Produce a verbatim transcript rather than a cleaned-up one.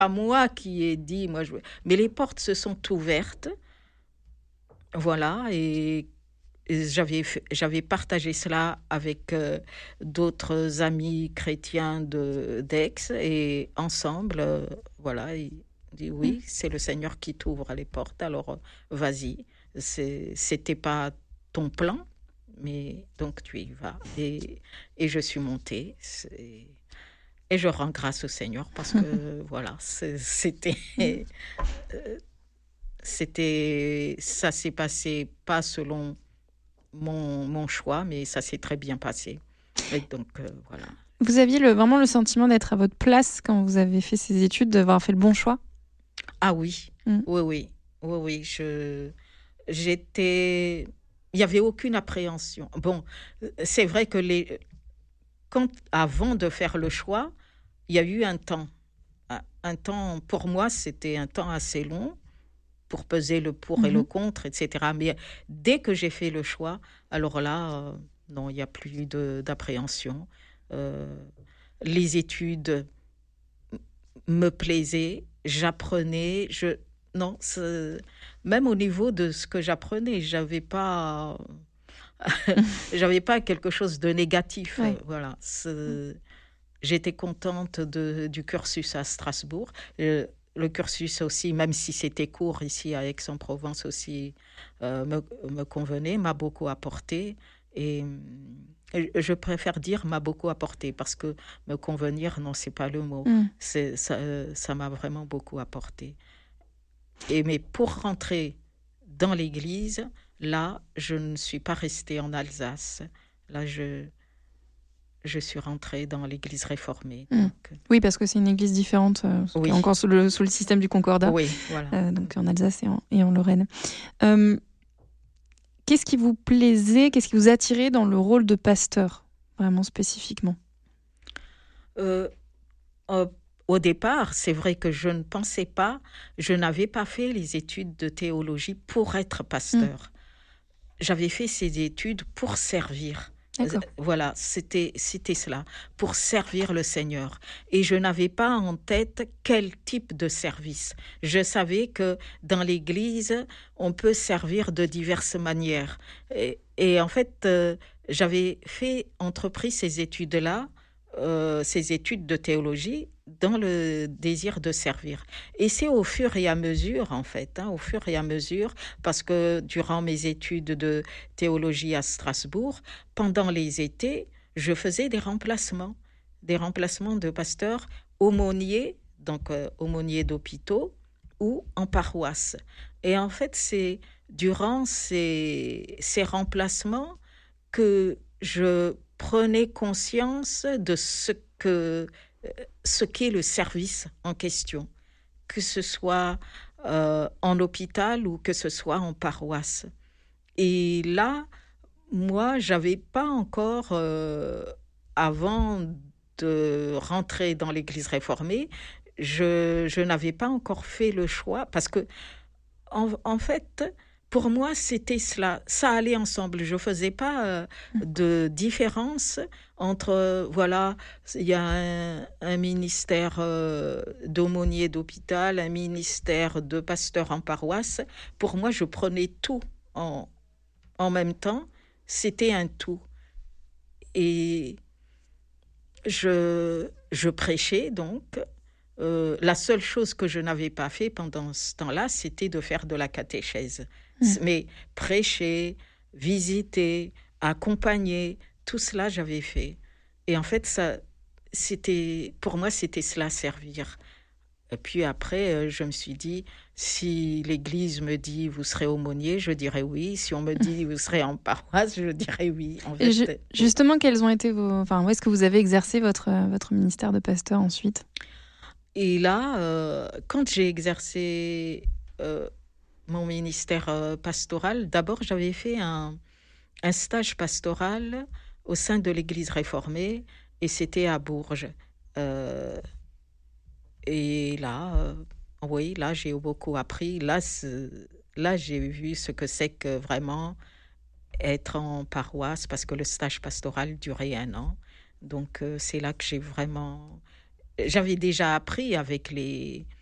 pas moi qui ai dit, moi je veux mais les portes se sont ouvertes, voilà et et j'avais f j'avais partagé cela avec, heu, d'autres amis chrétiens de d'Aix et ensemble, heu, voilà, il dit: Mmh. «Oui, c'est le Seigneur qui t'ouvre les portes, alors, heu, vas-y. C'est c'était pas ton plan, mais donc tu y vas» et et je suis montée, c'est et je rends grâce au Seigneur parce que voilà, c'est c'était, Mmh. heu, c'était ça s'est passé pas selon mon mon choix, mais ça s'est très bien passé et donc heu, voilà. Vous aviez le vraiment le sentiment d'être à votre place quand vous avez fait ces études, d'avoir fait le bon choix? Ah oui, Mmh. oui, oui, oui, oui, je j'étais il y avait aucune appréhension. Bon, heu, c'est vrai que les quand avant de faire le choix, il y a eu un temps. Un un temps pour moi, c'était un temps assez long pour peser le pour et Mmh le mh. contre et cetera. Mais dès que j'ai fait le choix, alors là, heu, non, il y a plus de d'appréhension. Heu, les études me plaisaient, j'apprenais, je non, ce même au niveau de ce que j'apprenais, j'avais pas j'avais pas quelque chose de négatif, heu, Ouais. voilà. Mmh. Ce J'étais contente de du cursus à Strasbourg. Heu, le cursus aussi, même si c'était court ici à Aix-en-Provence aussi, heu, me me convenait, m'a beaucoup apporté et mmh et je préfère dire m'a beaucoup apporté parce que me convenir, non, c'est pas le mot. Mmh. C'est ça, heu, ça m'a vraiment beaucoup apporté et mais pour rentrer dans l'église, là, je ne suis pas restée en Alsace. Là, je je suis rentrée dans l'église réformée Mmh. donc Oui, parce que c'est une église différente, heu, qui est oui. encore sous le sous le système du concordat, Oui, voilà. heu, Mmh. donc en Alsace et en et en Lorraine. Hem, qu'est-ce qui vous plaisait, qu'est-ce qui vous attirait dans le rôle de pasteur, vraiment spécifiquement? Heu, heu, au départ, c'est vrai que je ne pensais pas je n'avais pas fait les études de théologie pour être Mmh. pasteur. J'avais fait ces études pour servir. Z D'accord. Voilà, c'était c'était cela, pour servir le Seigneur et je n'avais pas en tête quel type de service. Je savais que dans l'Église, on peut servir de diverses manières et et en fait, heu, j'avais fait entrepris ces études-là, heu, ces études de théologie dans le désir de servir et c'est au fur et à mesure, en fait, hein, au fur et à mesure parce que durant mes études de théologie à Strasbourg, pendant les étés, je faisais des remplacements, des remplacements de pasteurs aumôniers, donc heu, aumôniers d'hôpitaux ou en paroisse et en fait, c'est durant ces ces remplacements que je prenais conscience de ce que, heu, ce qu'est le service en question, que ce soit, heu, en hôpital ou que ce soit en paroisse. Et là, moi, j'avais pas encore, heu, avant de rentrer dans l'Église réformée, je je n'avais pas encore fait le choix parce que en en fait, pour moi, c'était cela, ça allait ensemble. Je faisais pas, heu, Mmh. de différence entre, heu, voilà, il y a un un ministère, heu, d'aumônier d'hôpital, un ministère de pasteur en paroisse. Pour moi, je prenais tout en en même temps, c'était un tout et je je prêchais donc, heu, la seule chose que je n'avais pas fait pendant ce temps-là, c'était de faire de la catéchèse. Mmh. C Mais prêcher, visiter, accompagner, tout cela j'avais fait et en fait ça c'était pour moi, c'était cela servir. Et puis après, heu, je me suis dit: «Si l'Église me dit: "Vous serez aumônier", je dirais oui. Si on me dit: "Vous serez en paroisse", je dirais oui». En Et fait, ju heu, oui. justement, quels ont été vos enfin, où est-ce que vous avez exercé votre, heu, votre ministère de pasteur ensuite? Et là, heu, quand j'ai exercé, heu, mon ministère, heu, pastoral, d'abord j'avais fait un un stage pastoral au sein de l'Église réformée et c'était à Bourges. Heu et là, heu, oui, là j'ai beaucoup appris. Là, ce là j'ai vu ce que c'est que vraiment être en paroisse parce que le stage pastoral durait un an. Donc heu, c'est là que j'ai vraiment J'avais déjà appris avec les,